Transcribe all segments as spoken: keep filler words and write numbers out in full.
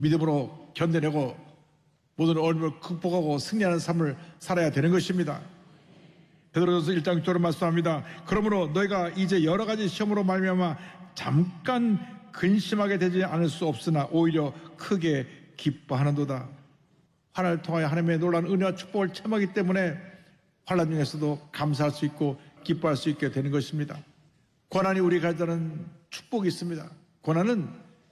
믿음으로 견뎌내고 모든 어려움을 극복하고 승리하는 삶을 살아야 되는 것입니다. 베드로전서 일 장 육 절을 말씀합니다. 그러므로 너희가 이제 여러 가지 시험으로 말미암아 잠깐 근심하게 되지 않을 수 없으나 오히려 크게 기뻐하는도다. 환난을 통하여 하나님의 놀라운 은혜와 축복을 체험하기 때문에 환난 중에서도 감사할 수 있고 기뻐할 수 있게 되는 것입니다. 고난이 우리가 가져는 축복이 있습니다. 고난은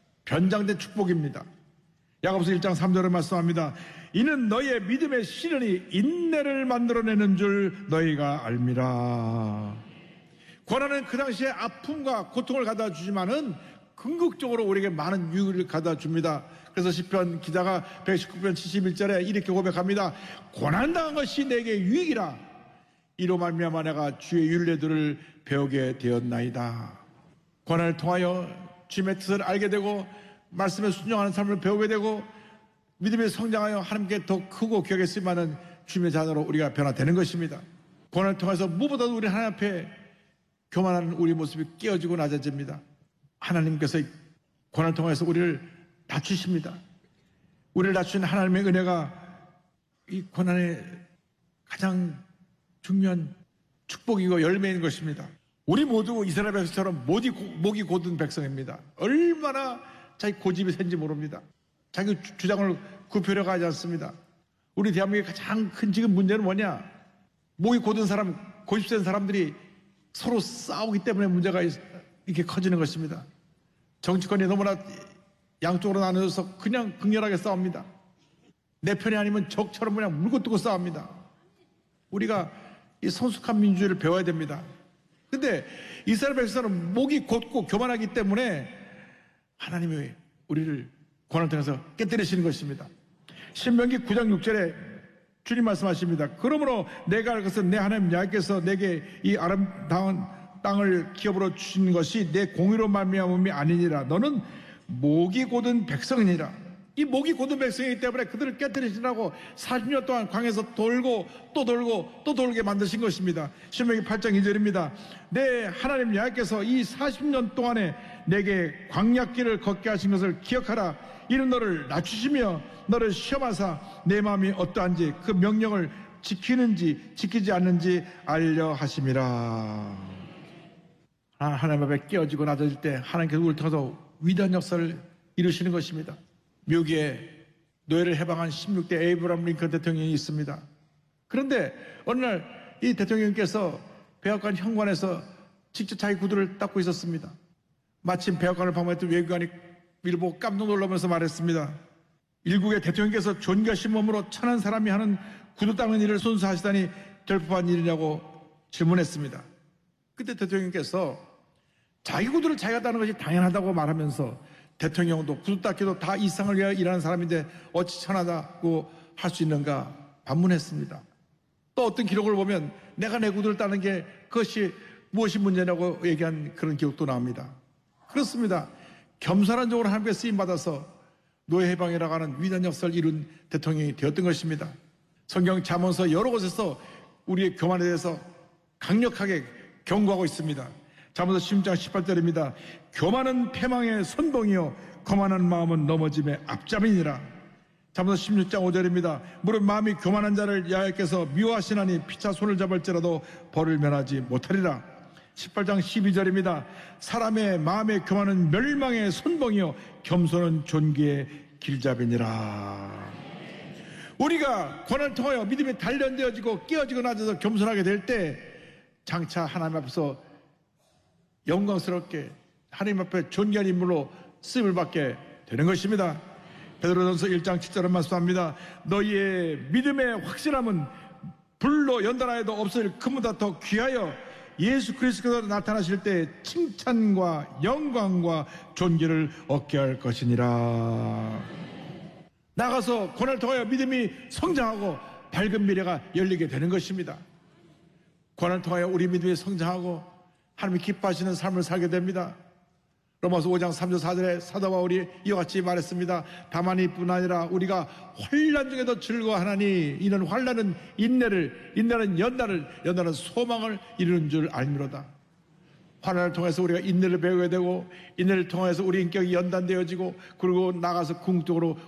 변장된 축복입니다. 야고보서 일 장 삼 절을 말씀합니다. 이는 너희의 믿음의 시련이 인내를 만들어내는 줄 너희가 알미라. 고난은 그 당시에 아픔과 고통을 가져다 주지만은 궁극적으로 우리에게 많은 유익을 가져다 줍니다. 그래서 시편 기자가 백십구 편 칠십일 절에 이렇게 고백합니다. 고난당한 것이 내게 유익이라. 이로 말미암아 내가 주의 율례들을 배우게 되었나이다. 고난을 통하여 주님의 뜻을 알게 되고 말씀에 순종하는 삶을 배우게 되고 믿음에 성장하여 하나님께 더 크고 귀하게 쓰임받는 주님의 자녀로 우리가 변화되는 것입니다. 고난을 통해서 무엇보다도 우리 하나님 앞에 교만한 우리 모습이 깨어지고 낮아집니다. 하나님께서 고난을 통해서 우리를 낮추십니다. 우리를 낮추는 하나님의 은혜가 이 고난의 가장 중요한 축복이고 열매인 것입니다. 우리 모두 이스라엘 백성처럼 목이, 목이 곧은 백성입니다. 얼마나 자기 고집이 센지 모릅니다. 자기 주장을 굽히려고 하지 않습니다. 우리 대한민국의 가장 큰 지금 문제는 뭐냐? 목이 곧은 사람, 고집센 사람들이 서로 싸우기 때문에 문제가 이렇게 커지는 것입니다. 정치권이 너무나 양쪽으로 나눠져서 그냥 극렬하게 싸웁니다. 내 편이 아니면 적처럼 그냥 물고 뜨고 싸웁니다. 우리가 이 성숙한 민주주의를 배워야 됩니다. 근데 이스라엘 백성은 목이 곧고 교만하기 때문에 하나님이 우리를 고난을 통해서 깨뜨리시는 것입니다. 신명기 구 장 육 절에 주님 말씀하십니다. 그러므로 내가 알 것은 내 하나님 여호와께서 내게 이 아름다운 땅을 기업으로 주신 것이 내 공의로 말미암음이 아니니라. 너는 목이 곧은 백성이니라. 이 목이 곧은 백성이기 때문에 그들을 깨뜨리시라고 사십 년 동안 광에서 돌고 또 돌고 또 돌게 만드신 것입니다. 신명기 팔 장 이 절입니다. 내 하나님 여호와께서 이 사십 년 동안에 내게 광야길을 걷게 하신 것을 기억하라. 이는 너를 낮추시며 너를 시험하사 내 마음이 어떠한지 그 명령을 지키는지 지키지 않는지 알려 하심이라. 하나님 앞에 깨어지고 낮아질 때 하나님께서 우리를 통해서 위대한 역사를 이루시는 것입니다. 미국에 노예를 해방한 십육 대 에이브람 링컨 대통령이 있습니다. 그런데 어느 날 이 대통령께서 백악관 현관에서 직접 자기 구두를 닦고 있었습니다. 마침 백악관을 방문했던 외교관이 이를 보고 깜짝 놀라면서 말했습니다. 일국의 대통령께서 존귀하신 몸으로 천한 사람이 하는 구두 닦는 일을 순수하시다니 될 법한 일이냐고 질문했습니다. 그때 대통령께서 자기 구두를 자기가 닦는 것이 당연하다고 말하면서 대통령도 구두 닦기도 다 이상을 위하여 일하는 사람인데 어찌 천하다고 할 수 있는가 반문했습니다. 또 어떤 기록을 보면 내가 내 구두를 닦는 게 그것이 무엇이 문제냐고 얘기한 그런 기록도 나옵니다. 그렇습니다. 겸손한 쪽으로 하나님께 쓰임받아서 노예 해방이라고 하는 위대한 역사를 이룬 대통령이 되었던 것입니다. 성경 잠언서 여러 곳에서 우리의 교만에 대해서 강력하게 경고하고 있습니다. 잠언서 십육 장 십팔 절입니다. 교만은 패망의 선봉이요 거만한 마음은 넘어짐의 앞잡이니라. 잠언서 십육 장 오 절입니다. 무릇 마음이 교만한 자를 여호와께서 미워하시나니 피차 손을 잡을지라도 벌을 면하지 못하리라. 십팔 장 십이 절입니다. 사람의 마음의 교만은 멸망의 선봉이요 겸손은 존귀의 길잡이니라. 우리가 고난을 통하여 믿음이 단련되어지고 깨어지고 낮아서 겸손하게 될 때 장차 하나님 앞에서 영광스럽게 하나님 앞에 존귀한 인물로 쓰임을 받게 되는 것입니다. 베드로전서 일 장 칠 절은 말씀합니다. 너희의 믿음의 확실함은 불로 연단하여도 없을 그보다 더 귀하여 예수 그리스도께서 나타나실 때 칭찬과 영광과 존귀를 얻게 할 것이니라. 나가서 고난을 통하여 믿음이 성장하고 밝은 미래가 열리게 되는 것입니다. 고난을 통하여 우리 믿음이 성장하고 하나님이 기뻐하시는 삶을 살게 됩니다. 로마서 오 장 삼 절 사 절에 사도 바울이 이와 같이 말했습니다. 다만 이뿐 아니라 우리가 환난 중에도 즐거워하나니 이는 환난은 인내를, 인내는 연단을, 연단은 소망을 이루는 줄 알미로다. 환난을 통해서 우리가 인내를 배우게 되고 인내를 통해서 우리 인격이 연단되어지고 그리고 나가서 궁극적으로